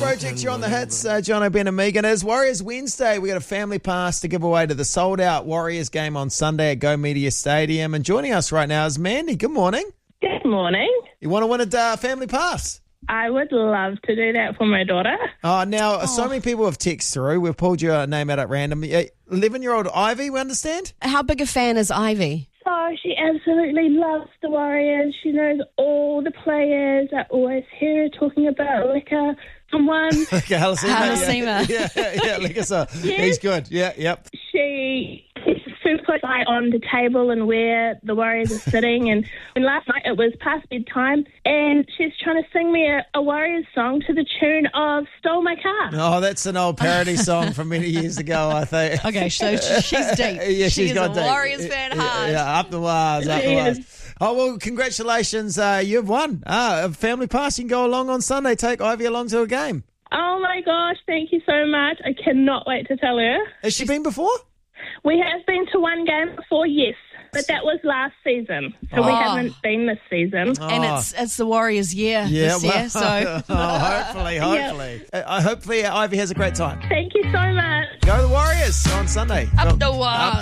Project, you're on the hits. John O'Ben and Megan. It's Warriors Wednesday. We got a family pass to give away to the sold-out Warriors game on Sunday at Go Media Stadium. And joining us right now is Mandy. Good morning. Good morning. You want to win a family pass? I would love to do that for my daughter. So many people have texted through. We've pulled your name out at random. 11-year-old Ivy, we understand? How big a fan is Ivy? Oh, she absolutely loves the Warriors. She knows all the players. I always hear her talking about Liquor, someone. Halasima. Yeah, Liquor. So Yes. he's good. Yeah, yep. She keeps a super close eye on the table and where the Warriors are sitting. And last night it was past bedtime, and she's trying to sing me a Warriors song to the tune of Stole My Car. Oh, that's an old parody song from many years ago, I think. Okay, so she's deep. Yeah, she's got a deep. Warriors fan hard. Yeah, up the wires, up the Yes. wires. Oh, well, congratulations. You've won. A family pass. You can go along on Sunday. Take Ivy along to a game. Oh, my gosh. Thank you so much. I cannot wait to tell her. Has she been before? We have been to one game before, yes, but that was last season, so we haven't been this season. And it's the Warriors' year this year, so... hopefully. Hopefully Ivy has a great time. Thank you so much. Go the Warriors on Sunday. Up the wires.